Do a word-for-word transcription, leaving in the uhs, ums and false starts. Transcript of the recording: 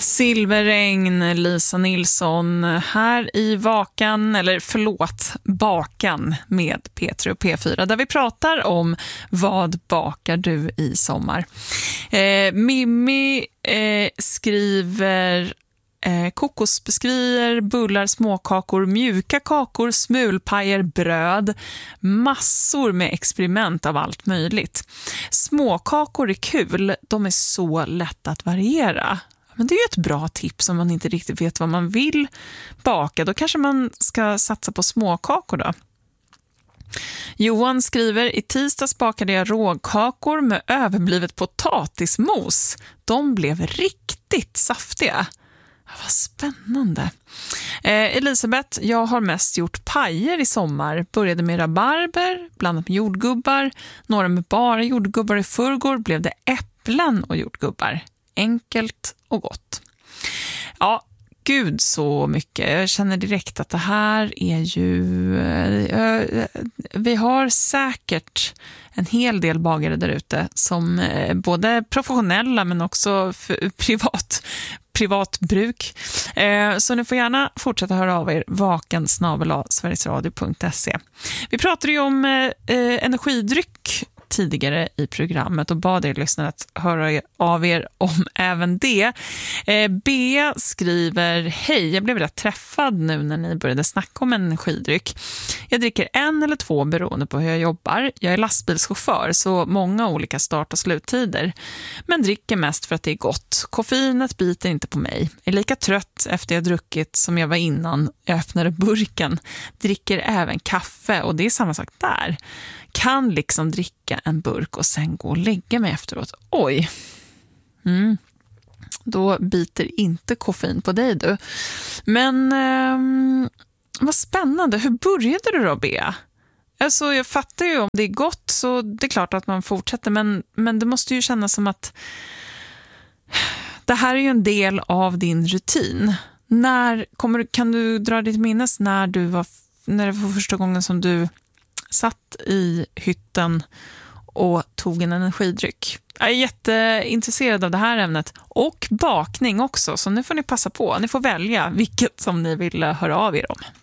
Silverregn, Lisa Nilsson här i Vakan, eller förlåt, Bakan med P tre och P fyra, där vi pratar om vad bakar du i sommar. Eh, Mimmi eh, skriver eh, kokosbiskvier, bullar, småkakor, mjuka kakor, smulpajer, bröd, massor med experiment av allt möjligt. Småkakor är kul, de är så lätta att variera. Men det är ju ett bra tips om man inte riktigt vet vad man vill baka. Då kanske man ska satsa på småkakor då. Johan skriver, i tisdags bakade jag rågkakor med överblivet potatismos. De blev riktigt saftiga. Vad spännande. Eh, Elisabeth, jag har mest gjort pajer i sommar. Började med rabarber, blandat med jordgubbar. Några med bara jordgubbar. I förrgår blev det äpplen och jordgubbar. Enkelt och gott. Ja, gud så mycket. Jag känner direkt att det här är ju... Eh, vi har säkert en hel del bagare där ute som eh, både professionella men också för privat, privat bruk. Eh, så ni får gärna fortsätta höra av er vaken snabel-a sverigesradio punkt se. Vi pratade ju om eh, energidryck tidigare i programmet och bad er lyssnare att höra av er om även det. Eh, B skriver, hej, jag blev rätt träffad nu när ni började snacka om energidryck. Jag dricker en eller två beroende på hur jag jobbar. Jag är lastbilschaufför, så många olika start- och sluttider. Men dricker mest för att det är gott. Koffeinet biter inte på mig. Jag är lika trött efter jag druckit som jag var innan jag öppnade burken. Dricker även kaffe och det är samma sak där. Kan liksom dricka en burk och sen gå och lägga mig efteråt. Oj. Mm. Då biter inte koffein på dig du. Men eh, vad spännande. Hur började du då, Bea? Alltså jag fattar ju om det är gott så det är klart att man fortsätter. Men, men det måste ju kännas som att det här är ju en del av din rutin. När kommer, kan du dra ditt minnes när du var, när det var första gången som du satt i hytten och tog en energidryck? Jag är jätteintresserad av det här ämnet och bakning också, så nu får ni passa på. Ni får välja vilket som ni vill höra av er om.